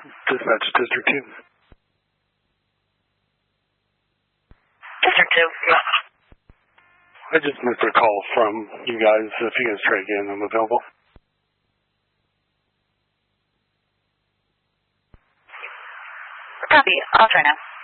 Dispatch District 2. District 2. I just missed a call from you guys. If you guys try again, I'm available. Copy. I'll try now.